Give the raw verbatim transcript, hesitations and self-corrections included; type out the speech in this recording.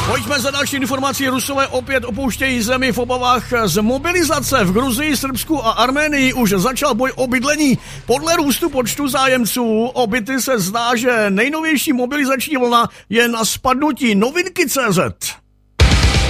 Pojďme za další informací. Rusové opět opouštějí zemi v obavách z mobilizace. V Gruzii, Srbsku a Arménii už začal boj o bydlení. Podle růstu počtu zájemců o byty se zdá, že nejnovější mobilizační vlna je na spadnutí. Novinky tečka cé zet.